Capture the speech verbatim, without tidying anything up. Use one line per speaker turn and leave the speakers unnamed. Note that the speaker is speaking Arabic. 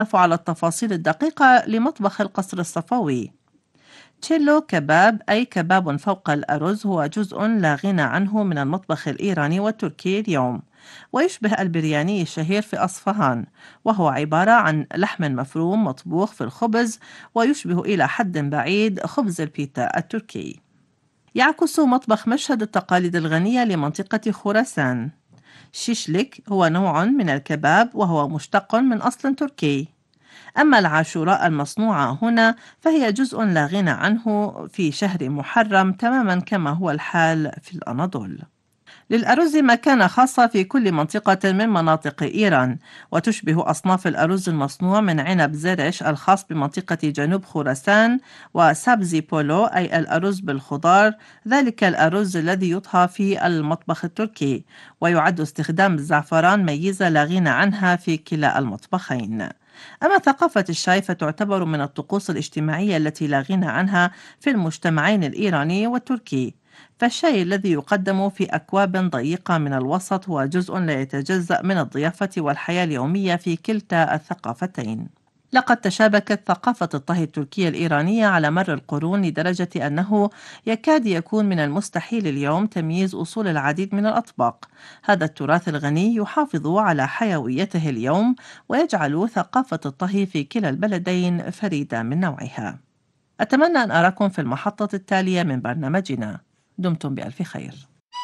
على التفاصيل الدقيقة لمطبخ القصر الصفوي. تشيلو كباب أي كباب فوق الأرز هو جزء لا غنى عنه من المطبخ الإيراني والتركي اليوم، ويشبه البرياني الشهير في أصفهان، وهو عبارة عن لحم مفروم مطبوخ في الخبز، ويشبه إلى حد بعيد خبز البيتا التركي. يعكس مطبخ مشهد التقاليد الغنية لمنطقة خراسان. شيشليك هو نوع من الكباب وهو مشتق من أصل تركي. أما العاشوراء المصنوعة هنا فهي جزء لا غنى عنه في شهر محرم تماما كما هو الحال في الأناضول. للأرز مكانة خاصة في كل منطقة من مناطق إيران، وتشبه أصناف الأرز المصنوع من عنب زرش الخاص بمنطقة جنوب خراسان، وسابزي بولو أي الأرز بالخضار، ذلك الأرز الذي يطهى في المطبخ التركي، ويعد استخدام الزعفران ميزة لا غنى عنها في كلا المطبخين. أما ثقافة الشاي فتعتبر من الطقوس الاجتماعية التي لا غنى عنها في المجتمعين الإيراني والتركي، فالشاي الذي يقدم في أكواب ضيقة من الوسط هو جزء لا يتجزأ من الضيافة والحياة اليومية في كلتا الثقافتين. لقد تشابكت ثقافة الطهي التركية الإيرانية على مر القرون لدرجة أنه يكاد يكون من المستحيل اليوم تمييز أصول العديد من الأطباق. هذا التراث الغني يحافظ على حيويته اليوم، ويجعل ثقافة الطهي في كلا البلدين فريدة من نوعها. أتمنى أن أراكم في المحطة التالية من برنامجنا. دمتم بألف خير.